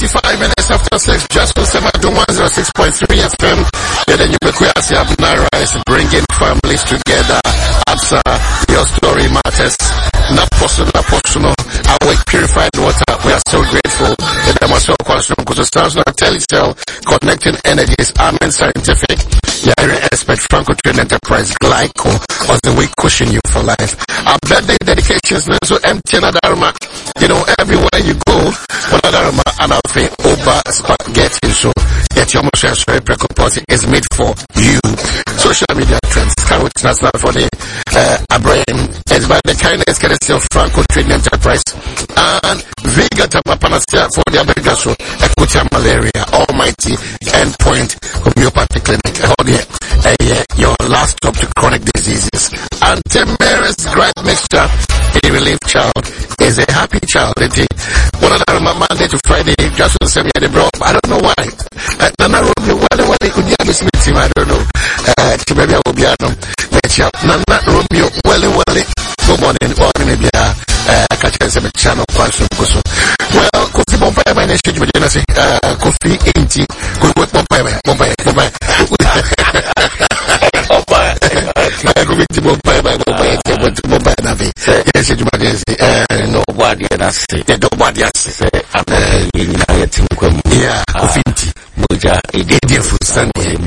25 minutes after 6, just for 106.3 FM. Yeah, then you make Rise, bringing families together. Absa, your story matters. Not personal. Awake purified water. We are so grateful. The Maso question because stars not Telecel, connecting energies, Amen Scientific. Yeah, expert Franco Train Enterprise, Glyco, was the way cushion you for life. Our birthday dedications, so empty Nadarma. You know, everywhere you go, Nadarma and I'll say, Oba Spaghetti Show. Yet your motion is made for you. Social media trends, which is not for the Abraham, is by the kindness courtesy of Franco Trading Enterprise and Vega Tamapanasia for the American show, Equity Malaria, Almighty Endpoint Homeopathic Clinic. Your last stop to chronic diseases. And Temeris Gripe Mixture, a relief child, is a happy child. One of them Monday to Friday, just to send me the bro. I don't know why. Nana Romeo, what they could have this meeting, I don't know. Tibia will be Nana Romeo, good morning, maybe I catch a channel question. Well, Kofi Bombay, my nation, Kofi 80, good work, Bombay. Nobody has said, nobody has said, yeah, Kofi Moja, a for Sunday,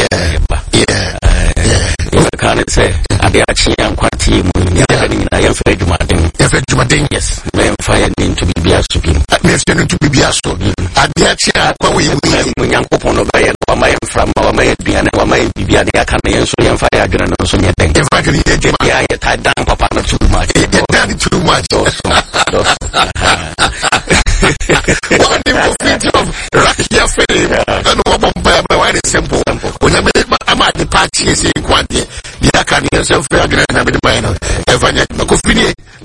yeah. Can't say, I actually am quite team. I am afraid to my yes, I am fired into Bibiasu. I am to Bibiasu. I actually, when young people know my from our may be an hour may be a Canadian, so I'm fired and also yet. If I can get I tied down Papa too much. Too much. What the Rakia fame and one by why it's simple. When I made my departure, saying, Quanti, the Canadians of Fair Grand, I'm in the minor. If I